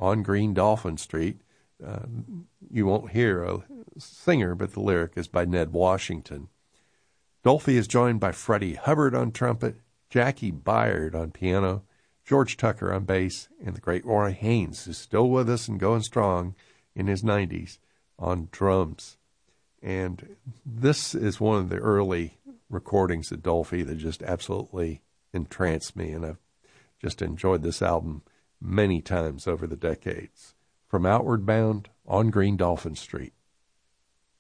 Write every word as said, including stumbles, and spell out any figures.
On Green Dolphin Street. Uh, you won't hear a singer, but the lyric is by Ned Washington. Dolphy is joined by Freddie Hubbard on trumpet, Jackie Byard on piano, George Tucker on bass, and the great Roy Haynes, who's still with us and going strong in his nineties, on drums. And this is one of the early recordings of Dolphy that just absolutely entranced me, and I've just enjoyed this album many times over the decades. From Outward Bound, On Green Dolphin Street.